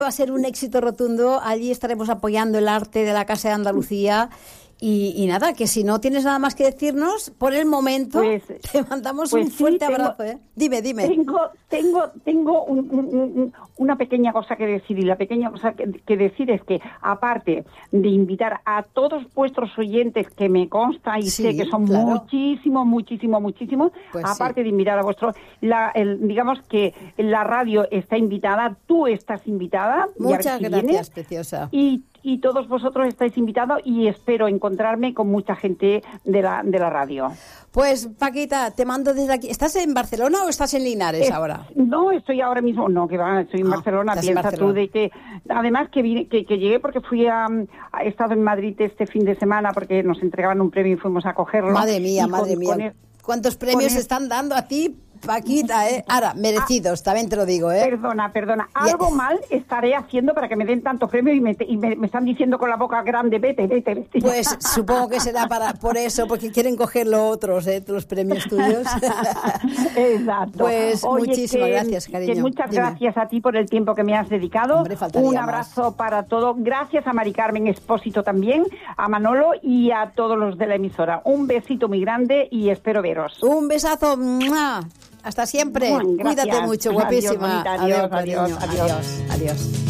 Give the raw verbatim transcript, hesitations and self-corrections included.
Va a ser un éxito rotundo. Allí estaremos apoyando el arte de la Casa de Andalucía. Y, y nada, que si no tienes nada más que decirnos, por el momento pues, te mandamos pues un fuerte sí, tengo, abrazo. ¿eh? Dime, dime. Tengo, tengo, tengo un, un, un, una pequeña cosa que decir, y la pequeña cosa que, que decir es que, aparte de invitar a todos vuestros oyentes, que me consta y sí, sé que son claro. muchísimos, muchísimos, muchísimos, pues aparte sí. de invitar a vuestros, la, el, digamos que la radio está invitada, tú estás invitada. Muchas si gracias, vienes, preciosa. Y Y todos vosotros estáis invitados y espero encontrarme con mucha gente de la, de la radio. Pues, Paquita, te mando desde aquí. ¿Estás en Barcelona o estás en Linares es, ahora? No, estoy ahora mismo, no, que va, estoy en ah, Barcelona. Piensa en Barcelona. Tú de que, además que, vine, que, que llegué porque fui a, a, he estado en Madrid este fin de semana porque nos entregaban un premio y fuimos a cogerlo. Madre mía, con, madre mía. El, ¿Cuántos premios el, están dando a ti, Paquita, eh? Ahora, merecidos, ah, también te lo digo, ¿eh? Perdona, perdona. Algo yeah. mal estaré haciendo para que me den tantos premios y, me, y me, me están diciendo con la boca grande, vete, vete, vete. Pues supongo que será para por eso, porque quieren coger los otros, ¿eh? Los premios tuyos. Exacto. Pues Oye, muchísimas que, gracias, cariño. Que muchas Dime. gracias a ti por el tiempo que me has dedicado. Hombre, un abrazo más. para todos. Gracias a Mari Carmen Expósito también, a Manolo y a todos los de la emisora. Un besito muy grande y espero veros. Un besazo. ¡Mua! Hasta siempre. Bueno, cuídate mucho, guapísima. Adiós, bonita, adiós, adiós, adiós, adiós. adiós, adiós.